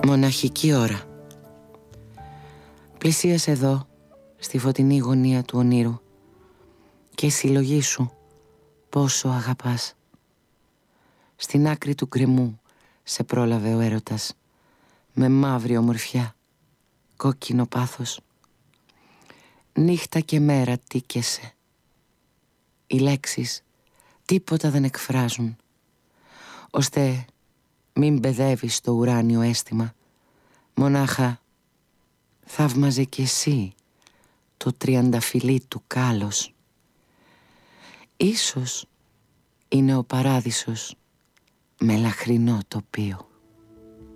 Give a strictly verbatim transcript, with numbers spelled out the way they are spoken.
Μοναχική ώρα. Πλησίασε εδώ, στη φωτεινή γωνία του ονείρου, και η συλλογή σου πόσο αγαπάς. Στην άκρη του γκρεμού σε πρόλαβε ο έρωτας, με μαύρη ομορφιά, κόκκινο πάθος. Νύχτα και μέρα τίκεσαι. Οι λέξεις τίποτα δεν εκφράζουν, ώστε μην παιδεύεις το ουράνιο αίσθημα. Μονάχα θαύμαζε κι εσύ το τριανταφυλλί του κάλος. Ίσως είναι ο παράδεισος με λαχρινό τοπίο.